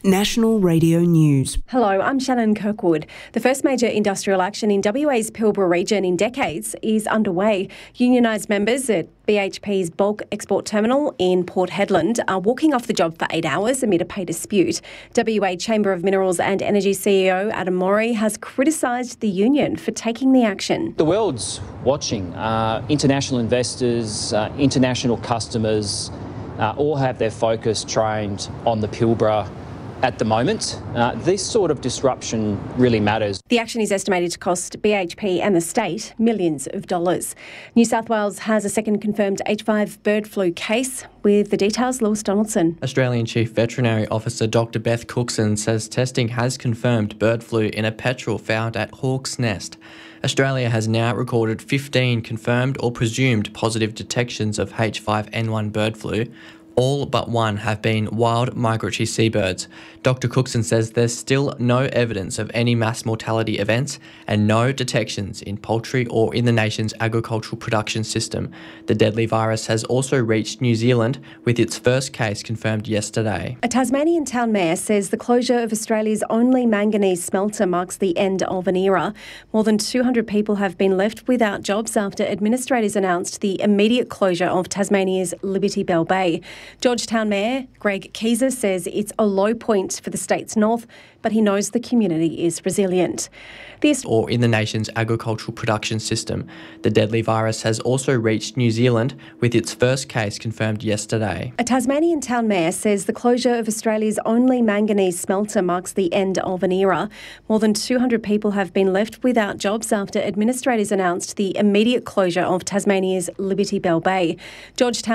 National Radio News. Hello, I'm Shannon Kirkwood. The first major industrial action in WA's Pilbara region in decades is underway. Unionised members at BHP's bulk export terminal in Port Hedland are walking off the job for 8 hours amid a pay dispute. WA Chamber of Minerals and Energy CEO Adam Mori has criticised the union for taking the action. The world's watching. International investors, international customers all have their focus trained on the Pilbara at the moment. This sort of disruption really matters. The action is estimated to cost BHP and the state millions of dollars. New South Wales has a second confirmed H5 bird flu case. With the details, Lewis Donaldson. Australian Chief Veterinary Officer Dr Beth Cookson says testing has confirmed bird flu in a petrel found at Hawk's Nest. Australia has now recorded 15 confirmed or presumed positive detections of H5N1 bird flu. All but one have been wild migratory seabirds. Dr Cookson says there's still no evidence of any mass mortality events and no detections in poultry or in the nation's agricultural production system. The deadly virus has also reached New Zealand, with its first case confirmed yesterday. A Tasmanian town mayor says the closure of Australia's only manganese smelter marks the end of an era. More than 200 people have been left without jobs after administrators announced the immediate closure of Tasmania's Liberty Bell Bay. Georgetown Mayor Greg Keeser says it's a low point for the state's north, but he knows the community is resilient. Or in the nation's agricultural production system. The deadly virus has also reached New Zealand, with its first case confirmed yesterday. A Tasmanian town mayor says the closure of Australia's only manganese smelter marks the end of an era. More than 200 people have been left without jobs after administrators announced the immediate closure of Tasmania's Liberty Bell Bay. Georgetown